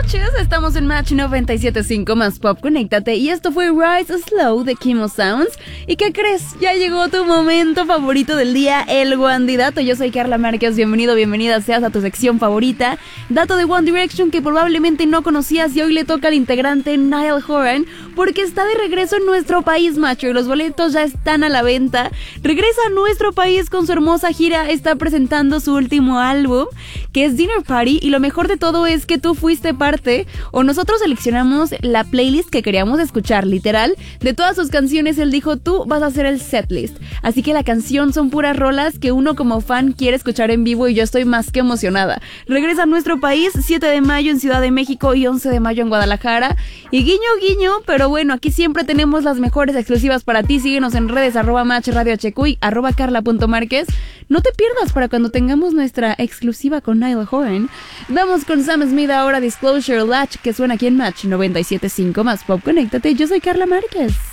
noches, estamos en Match 97.5 más Pop, conéctate. Y esto fue Rise Slow de Kimo Sounds. ¿Y qué crees? Ya llegó tu momento favorito del día, el Wandidato. Yo soy Carla Márquez, bienvenido, bienvenida seas a tu sección favorita. Dato de One Direction que probablemente no conocías y hoy le toca al integrante Niall Horan porque está de regreso en nuestro país, macho, y los boletos ya están a la venta. Regresa a nuestro país con su hermosa gira, está presentando su último álbum, que es Dinner Party, y lo mejor de todo es que tú fuiste parte, o nosotros seleccionamos la playlist que queríamos escuchar, literal, de todas sus canciones. Él dijo, tú vas a hacer el setlist, así que la canción son puras rolas que uno como fan quiere escuchar en vivo y yo estoy más que emocionada. Regresa a nuestro país, 7 de mayo en Ciudad de México y 11 de mayo en Guadalajara, y guiño guiño, pero bueno, aquí siempre tenemos las mejores exclusivas para ti. Síguenos en redes, @Match Radio HQ y @Carla.Márquez. No te pierdas para cuando tengamos nuestra exclusiva con Niall Horan. Vamos con Sam Smith ahora, Disclosure Latch, que suena aquí en Match 97.5 más Pop, conéctate. Yo soy Carla Márquez.